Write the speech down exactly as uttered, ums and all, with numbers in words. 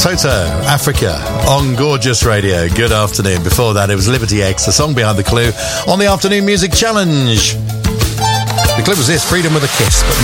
Toto, Africa, on Gorgeous Radio. Good afternoon. Before that, it was Liberty X, the song behind the clue on the Afternoon Music Challenge. The clue was this: freedom with a kiss, but